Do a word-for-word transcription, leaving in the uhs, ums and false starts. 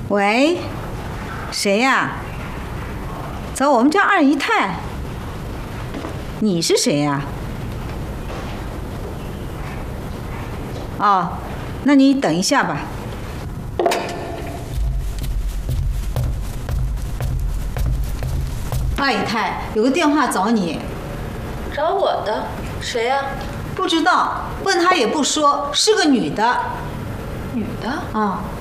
喂，谁呀？找我们家二姨太。你是谁呀？哦，那你等一下吧。二姨太，有个电话找你。 找我的？谁呀？ 不知道，问她也不说，是个女的。 女的？ 啊、嗯。